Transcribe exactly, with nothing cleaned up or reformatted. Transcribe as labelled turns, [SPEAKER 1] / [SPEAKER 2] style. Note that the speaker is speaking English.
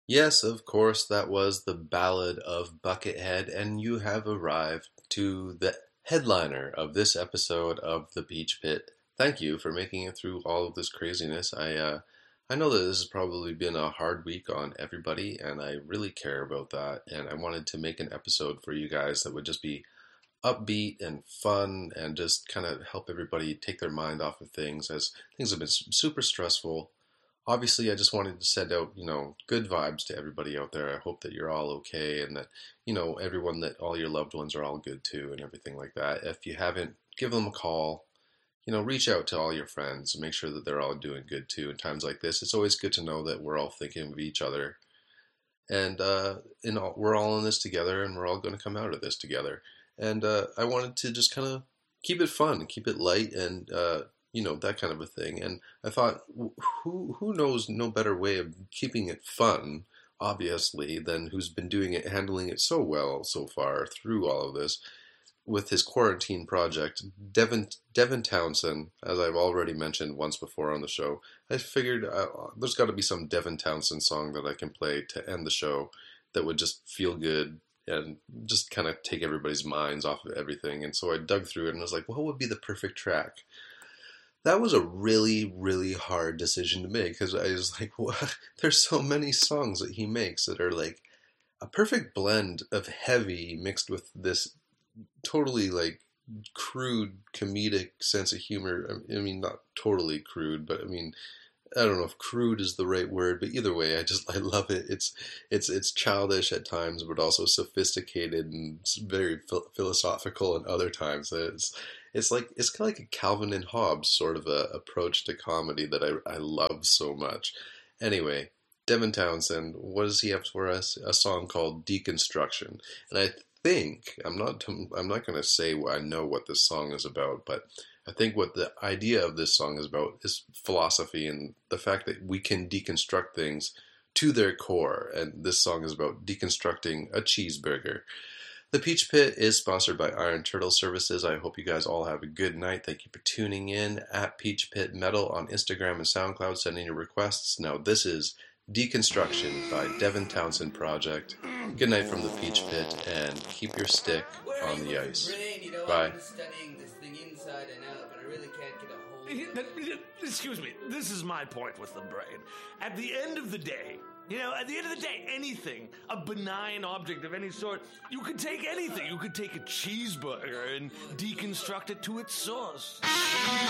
[SPEAKER 1] Yes, of course, that was the Ballad of Buckethead, and you have arrived to the headliner of this episode of The Peach Pit. Thank you for making it through all of this craziness. I uh, I know that this has probably been a hard week on everybody, and I really care about that. And I wanted to make an episode for you guys that would just be upbeat and fun and just kind of help everybody take their mind off of things as things have been super stressful. Obviously, I just wanted to send out, you know, good vibes to everybody out there. I hope that you're all okay and that, you know, everyone, that all your loved ones are all good too and everything like that. If you haven't, give them a call. You know, reach out to all your friends and make sure that they're all doing good too. In times like this, it's always good to know that we're all thinking of each other. And uh, in all, we're all in this together, and we're all going to come out of this together. And uh, I wanted to just kind of keep it fun, keep it light, and uh, you know, that kind of a thing. And I thought, who who knows no better way of keeping it fun, obviously, than who's been doing it, handling it so well so far through all of this with his quarantine project, Devin Devin Townsend, as I've already mentioned once before on the show. I figured uh, there's got to be some Devin Townsend song that I can play to end the show that would just feel good and just kind of take everybody's minds off of everything. And so I dug through it and I was like, what would be the perfect track? That was a really, really hard decision to make because I was like, what? There's so many songs that he makes that are like a perfect blend of heavy mixed with this totally like crude comedic sense of humor. I mean, not totally crude, but I mean, I don't know if crude is the right word, but either way, I just I love it. It's it's it's childish at times, but also sophisticated and very phil- philosophical at other times. It's it's like it's kind of like a Calvin and Hobbes sort of a approach to comedy that I I love so much. Anyway, Devin Townsend, what does he have for us? A song called Deconstruction, and I think I'm not I'm not going to say I know what this song is about, but I think what the idea of this song is about is philosophy and the fact that we can deconstruct things to their core. And this song is about deconstructing a cheeseburger. The Peach Pit is sponsored by Iron Turtle Services. I hope you guys all have a good night. Thank you for tuning in at Peach Pit Metal on Instagram and SoundCloud. Sending your requests. Now this is Deconstruction by Devin Townsend Project. Good night from the Peach Pit, and keep your stick on the ice. Bye.
[SPEAKER 2] Excuse me, this is my point with the brain. At the end of the day, you know, at the end of the day, anything, a benign object of any sort, you could take anything. You could take a cheeseburger and deconstruct it to its source.